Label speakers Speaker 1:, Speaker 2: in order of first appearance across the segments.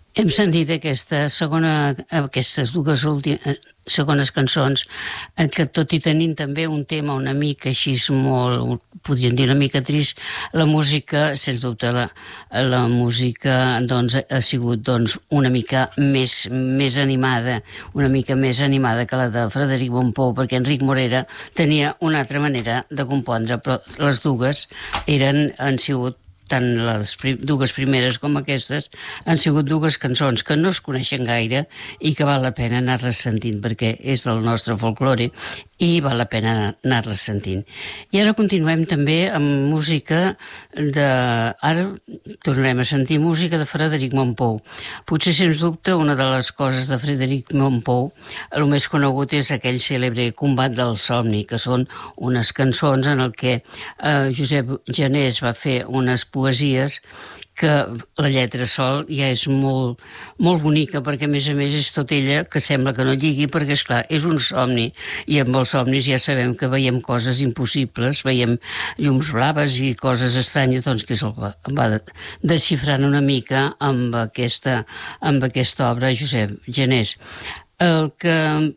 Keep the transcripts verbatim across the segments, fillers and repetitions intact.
Speaker 1: Hem sentit aquesta segona, aquestes dues últimes, segones cançons, eh, que tot i tenint també un tema una mica així molt, podríem dir una mica trist, la música, sens dubte, la, la música doncs, ha sigut doncs, una mica més, més animada, una mica més animada que la de Frederic Mompou, perquè Enric Morera tenia una altra manera de compondre, però les dues eren, han sigut tant les prim, dues primeres com aquestes, han sigut dues cançons que no es coneixen gaire i que val la pena anar-les sentint, perquè és del nostre folklore i val la pena anar-les sentint. I ara continuem també amb música de... Ara tornarem a sentir música de Frederic Mompou. Potser, sens dubte, una de les coses de Frederic Mompou, el més conegut és aquell cèlebre Combat del somni, que són unes cançons en el que eh, Josep Janés va fer unes poesies que la lletra sol ja és molt, molt bonica, perquè a més a més és tot ella que sembla que no lligui, perquè esclar, és un somni, i amb els somnis ja sabem que veiem coses impossibles, veiem llums blaves i coses estranyes, doncs que és el que va desxifrant una mica amb aquesta, amb aquesta obra Josep Janés. El que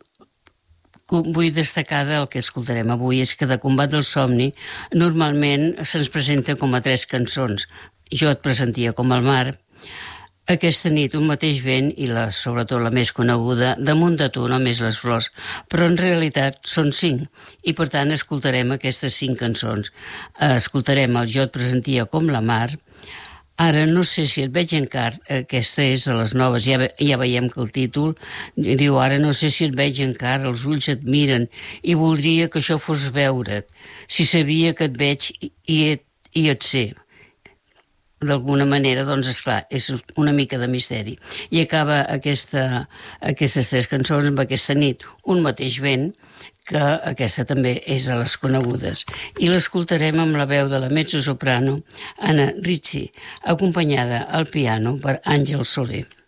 Speaker 1: vull destacar del que escoltarem avui és que de Combat del somni normalment se'ns presenta com a tres cançons. Jo et pressentia com el mar, aquesta nit un mateix vent i la, sobretot la més coneguda, damunt de tu només les flors, però en realitat són cinc i per tant escoltarem aquestes cinc cançons. Escoltarem el Jo et presentia com la mar, ara no sé si et veig encara, aquesta és de les noves, ja, ja veiem que el títol diu ara no sé si et veig encara, els ulls et miren i voldria que això fos veure't, si sabia que et veig i et, i et sé. D'alguna manera, doncs, esclar, és una mica de misteri. I acaba aquesta, aquestes tres cançons amb aquesta nit, un mateix vent, que aquesta també és de les conegudes. I l'escoltarem amb la veu de la mezzosoprano Anna Ricci, acompanyada al piano per Àngel Soler.